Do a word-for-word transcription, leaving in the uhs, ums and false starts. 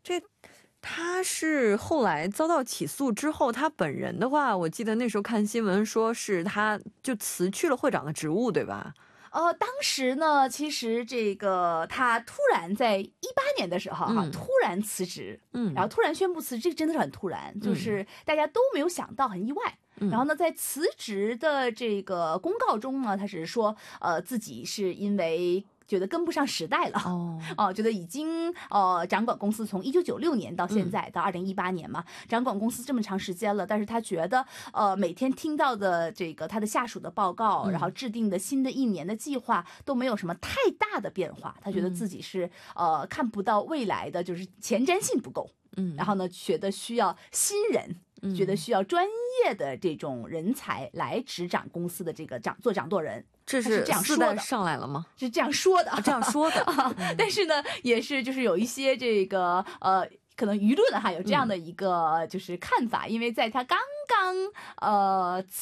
这他是后来遭到起诉之后，他本人的话，我记得那时候看新闻说是他就辞去了会长的职务，对吧？ 呃，当时呢，其实这个他突然在一八年的时候哈、 嗯突然辞职， 嗯然后突然宣布辞职，这个真的是很突然，就是大家都没有想到，很意外。 嗯然后呢，在辞职的这个公告中呢，他是说，呃，自己是因为觉得跟不上时代了， 哦， 哦、觉得已经呃掌管公司从一九九六年到现在、到二零一八年嘛，掌管公司这么长时间了，但是他觉得呃每天听到的这个他的下属的报告， 嗯然后制定的新的一年的计划都没有什么太大的变化，他觉得自己是、呃看不到未来的，就是前瞻性不够。 嗯， 然后呢，觉得需要新人，觉得需要专业的这种人才来执掌公司的这个掌做掌舵人， 这他是这样四代说的， 上来了吗？ 是这样说的， 这样说的， 啊但是呢，也是就是有一些这个呃。可能舆论哈有这样的一个就是看法，因为在他刚刚呃